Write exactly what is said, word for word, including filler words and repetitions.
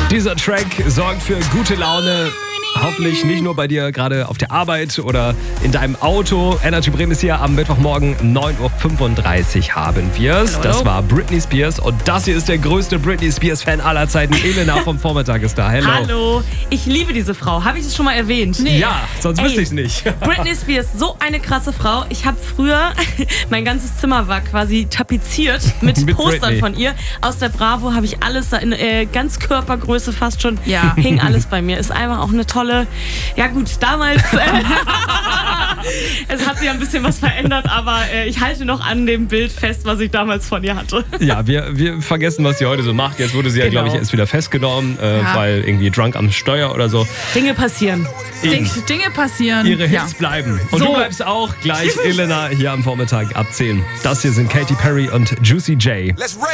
Dieser Track sorgt für gute Laune. Hoffentlich nicht nur bei dir gerade auf der Arbeit oder in deinem Auto. Energy Bremen ist hier am Mittwochmorgen neun Uhr fünfunddreißig haben wir es. Das war Britney Spears und das hier ist der größte Britney Spears-Fan aller Zeiten. Elena vom Vormittag ist da. Hello. Hallo, ich liebe diese Frau. Habe ich es schon mal erwähnt? Nee. Ja, sonst Ey, wüsste ich es nicht. Britney Spears, so eine krasse Frau. Ich habe früher, mein ganzes Zimmer war quasi tapeziert mit, mit Postern Britney. von ihr. Aus der Bravo habe ich alles da in äh, ganz Körpergröße fast schon. Ja. Hing alles bei mir. Ist einfach auch eine tolle, ja gut, damals, äh, es hat sich ein bisschen was verändert, aber äh, ich halte noch an dem Bild fest, was ich damals von ihr hatte. Ja, wir, wir vergessen, was sie heute so macht. Jetzt wurde sie ja, Genau. glaube ich, erst wieder festgenommen, äh, Ja. weil irgendwie drunk am Steuer oder so. Dinge passieren. Eben. Ding, Dinge passieren. Ihre ja. Hits bleiben. Und So. du bleibst auch gleich, Elena, hier am Vormittag ab zehn. Das hier sind Katy Perry und Juicy J.